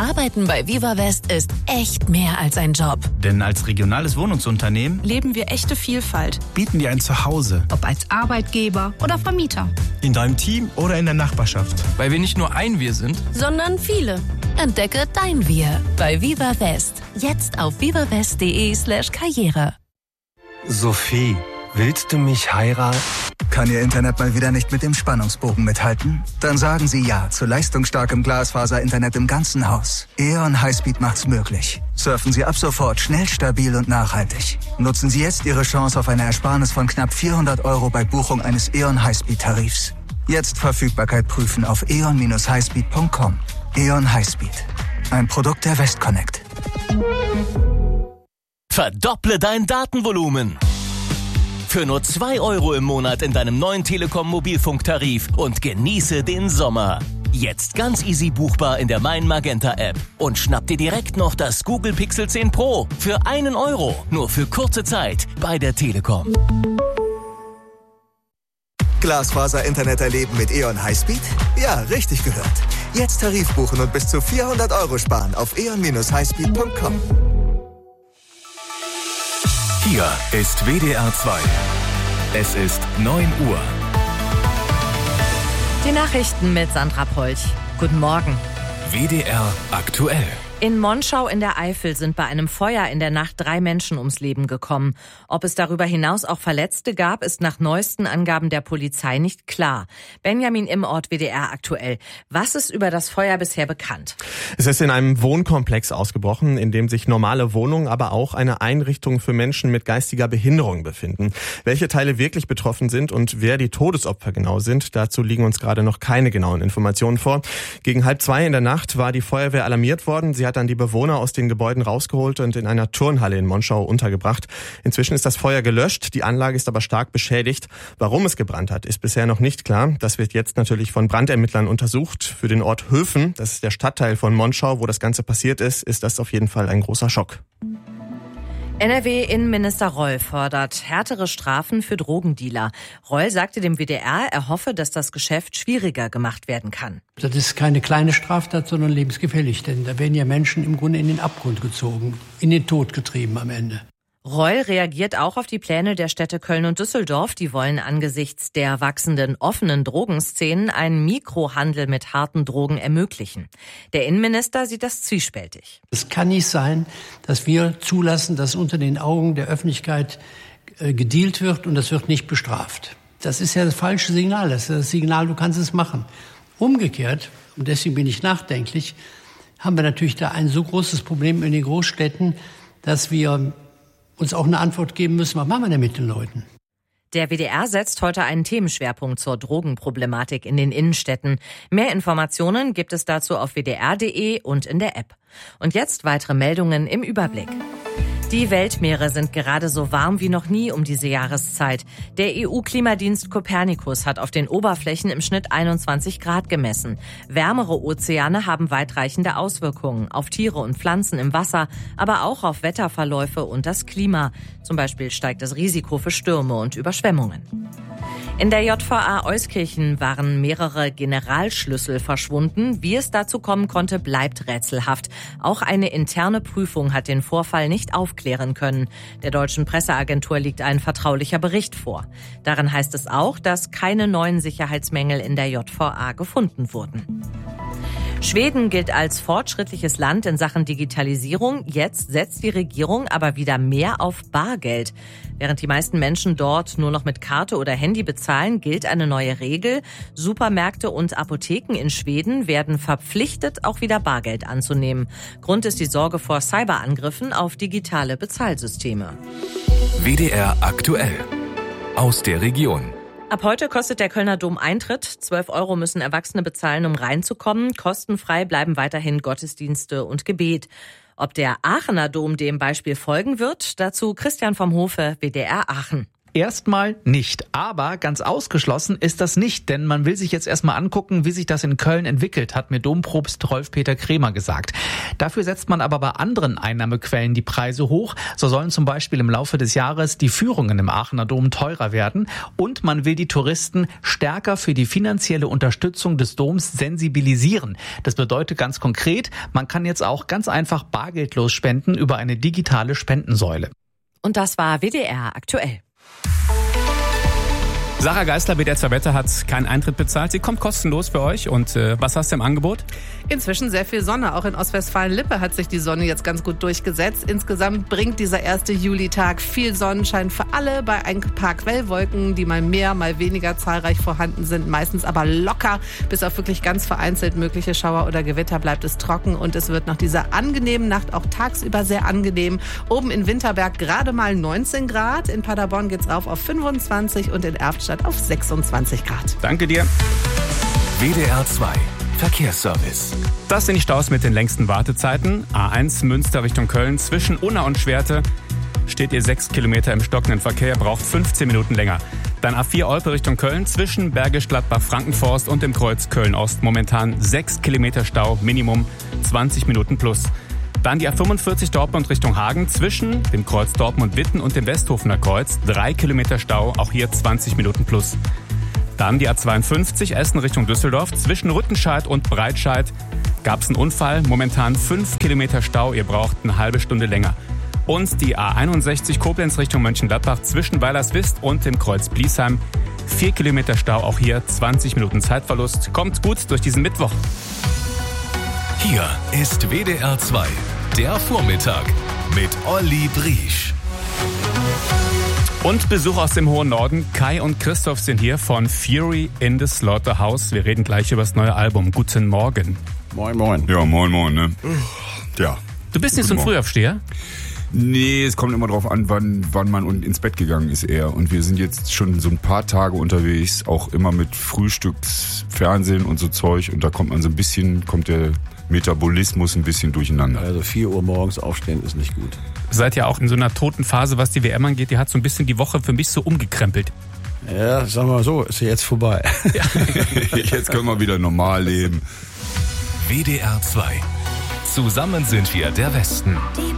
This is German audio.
Arbeiten bei Viva West ist echt mehr als ein Job. Denn als regionales Wohnungsunternehmen leben wir echte Vielfalt. Bieten dir ein Zuhause. Ob als Arbeitgeber oder Vermieter. In deinem Team oder in der Nachbarschaft. Weil wir nicht nur ein Wir sind, sondern viele. Entdecke dein Wir bei Viva West. Jetzt auf vivawest.de/Karriere. Sophie, willst du mich heiraten? Kann Ihr Internet mal wieder nicht mit dem Spannungsbogen mithalten? Dann sagen Sie Ja zu leistungsstarkem Glasfaser-Internet im ganzen Haus. E.ON Highspeed macht's möglich. Surfen Sie ab sofort schnell, stabil und nachhaltig. Nutzen Sie jetzt Ihre Chance auf eine Ersparnis von knapp 400 € bei Buchung eines E.ON Highspeed-Tarifs. Jetzt Verfügbarkeit prüfen auf eon-highspeed.com. E.ON Highspeed. Ein Produkt der Westconnect. Verdopple dein Datenvolumen. Für nur 2 € im Monat in deinem neuen Telekom-Mobilfunktarif und genieße den Sommer. Jetzt ganz easy buchbar in der Mein Magenta App. Und schnapp dir direkt noch das Google Pixel 10 Pro für 1 €. Nur für kurze Zeit bei der Telekom. Glasfaser-Internet erleben mit E.ON Highspeed? Ja, richtig gehört. Jetzt Tarif buchen und bis zu 400 € sparen auf eon-highspeed.com. Hier ist WDR 2. Es ist 9 Uhr. Die Nachrichten mit Sandra Polch. Guten Morgen. WDR aktuell. In Monschau in der Eifel sind bei einem Feuer in der Nacht 3 Menschen ums Leben gekommen. Ob es darüber hinaus auch Verletzte gab, ist nach neuesten Angaben der Polizei nicht klar. Benjamin Immort, WDR aktuell. Was ist über das Feuer bisher bekannt? Es ist in einem Wohnkomplex ausgebrochen, in dem sich normale Wohnungen, aber auch eine Einrichtung für Menschen mit geistiger Behinderung befinden. Welche Teile wirklich betroffen sind und wer die Todesopfer genau sind, dazu liegen uns gerade noch keine genauen Informationen vor. Gegen 1:30 in der Nacht war die Feuerwehr alarmiert worden. Sie hat dann die Bewohner aus den Gebäuden rausgeholt und in einer Turnhalle in Monschau untergebracht. Inzwischen ist das Feuer gelöscht, die Anlage ist aber stark beschädigt. Warum es gebrannt hat, ist bisher noch nicht klar. Das wird jetzt natürlich von Brandermittlern untersucht. Für den Ort Höfen, das ist der Stadtteil von Monschau, wo das Ganze passiert ist das auf jeden Fall ein großer Schock. NRW-Innenminister Reul fordert härtere Strafen für Drogendealer. Reul sagte dem WDR, er hoffe, dass das Geschäft schwieriger gemacht werden kann. Das ist keine kleine Straftat, sondern lebensgefährlich, denn da werden ja Menschen im Grunde in den Abgrund gezogen, in den Tod getrieben am Ende. Reul reagiert auch auf die Pläne der Städte Köln und Düsseldorf. Die wollen angesichts der wachsenden offenen Drogenszenen einen Mikrohandel mit harten Drogen ermöglichen. Der Innenminister sieht das zwiespältig. Es kann nicht sein, dass wir zulassen, dass unter den Augen der Öffentlichkeit gedealt wird und das wird nicht bestraft. Das ist ja das falsche Signal. Das ist das Signal, du kannst es machen. Umgekehrt, und deswegen bin ich nachdenklich, haben wir natürlich da ein so großes Problem in den Großstädten, dass wir uns auch eine Antwort geben müssen, was machen wir denn mit den Leuten? Der WDR setzt heute einen Themenschwerpunkt zur Drogenproblematik in den Innenstädten. Mehr Informationen gibt es dazu auf wdr.de und in der App. Und jetzt weitere Meldungen im Überblick. Die Weltmeere sind gerade so warm wie noch nie um diese Jahreszeit. Der EU-Klimadienst Copernicus hat auf den Oberflächen im Schnitt 21 Grad gemessen. Wärmere Ozeane haben weitreichende Auswirkungen auf Tiere und Pflanzen im Wasser, aber auch auf Wetterverläufe und das Klima. Zum Beispiel steigt das Risiko für Stürme und Überschwemmungen. In der JVA Euskirchen waren mehrere Generalschlüssel verschwunden. Wie es dazu kommen konnte, bleibt rätselhaft. Auch eine interne Prüfung hat den Vorfall nicht aufklären können. Der deutschen Presseagentur liegt ein vertraulicher Bericht vor. Darin heißt es auch, dass keine neuen Sicherheitsmängel in der JVA gefunden wurden. Schweden gilt als fortschrittliches Land in Sachen Digitalisierung. Jetzt setzt die Regierung aber wieder mehr auf Bargeld. Während die meisten Menschen dort nur noch mit Karte oder Handy bezahlen, gilt eine neue Regel. Supermärkte und Apotheken in Schweden werden verpflichtet, auch wieder Bargeld anzunehmen. Grund ist die Sorge vor Cyberangriffen auf digitale Bezahlsysteme. WDR aktuell. Aus der Region. Ab heute kostet der Kölner Dom Eintritt. 12 € müssen Erwachsene bezahlen, um reinzukommen. Kostenfrei bleiben weiterhin Gottesdienste und Gebet. Ob der Aachener Dom dem Beispiel folgen wird, dazu Christian vom Hofe, WDR Aachen. Erstmal nicht, aber ganz ausgeschlossen ist das nicht, denn man will sich jetzt erstmal angucken, wie sich das in Köln entwickelt, hat mir Dompropst Rolf-Peter Kremer gesagt. Dafür setzt man aber bei anderen Einnahmequellen die Preise hoch. So sollen zum Beispiel im Laufe des Jahres die Führungen im Aachener Dom teurer werden und man will die Touristen stärker für die finanzielle Unterstützung des Doms sensibilisieren. Das bedeutet ganz konkret, man kann jetzt auch ganz einfach bargeldlos spenden über eine digitale Spendensäule. Und das war WDR aktuell. Sarah Geisler, WDR 2 Wetter, hat keinen Eintritt bezahlt. Sie kommt kostenlos für euch. Und was hast du im Angebot? Inzwischen sehr viel Sonne. Auch in Ostwestfalen-Lippe hat sich die Sonne jetzt ganz gut durchgesetzt. Insgesamt bringt dieser 1. Julitag viel Sonnenschein für alle bei ein paar Quellwolken, die mal mehr, mal weniger zahlreich vorhanden sind, meistens aber locker. Bis auf wirklich ganz vereinzelt mögliche Schauer oder Gewitter bleibt es trocken und es wird nach dieser angenehmen Nacht auch tagsüber sehr angenehm. Oben in Winterberg gerade mal 19 Grad. In Paderborn geht's rauf auf 25 und in Erftstadt auf 26 Grad. Danke dir. WDR 2 Verkehrsservice. Das sind die Staus mit den längsten Wartezeiten. A1 Münster Richtung Köln zwischen Unna und Schwerte steht ihr 6 Kilometer im stockenden Verkehr, braucht 15 Minuten länger. Dann A4 Olpe Richtung Köln zwischen Bergisch Gladbach, Frankenforst und dem Kreuz Köln-Ost momentan 6 Kilometer Stau, Minimum 20 Minuten plus. Dann die A45 Dortmund Richtung Hagen zwischen dem Kreuz Dortmund-Witten und dem Westhofener Kreuz. 3 Kilometer Stau, auch hier 20 Minuten plus. Dann die A52 Essen Richtung Düsseldorf. Zwischen Rüttenscheid und Breitscheid gab es einen Unfall. Momentan 5 Kilometer Stau, ihr braucht eine halbe Stunde länger. Und die A61 Koblenz Richtung Mönchengladbach zwischen Weilerswist und dem Kreuz Bliesheim. 4 Kilometer Stau, auch hier 20 Minuten Zeitverlust. Kommt gut durch diesen Mittwoch. Hier ist WDR 2, der Vormittag mit Olli Briesch. Und Besuch aus dem hohen Norden. Kai und Christoph sind hier von Fury in the Slaughterhouse. Wir reden gleich über das neue Album. Guten Morgen. Moin, moin. Ja, moin, moin, ne? Ja. Du bist nicht so ein Frühaufsteher? Nee, es kommt immer drauf an, wann man ins Bett gegangen ist eher. Und wir sind jetzt schon so ein paar Tage unterwegs, auch immer mit Frühstücksfernsehen und so Zeug. Und da kommt der Metabolismus ein bisschen durcheinander. Also 4 Uhr morgens aufstehen ist nicht gut. Seid ja auch in so einer toten Phase, was die WM angeht. Die hat so ein bisschen die Woche für mich so umgekrempelt. Ja, sagen wir mal so, ist ja jetzt vorbei. Ja. Jetzt können wir wieder normal leben. WDR 2. Zusammen sind wir der Westen. Die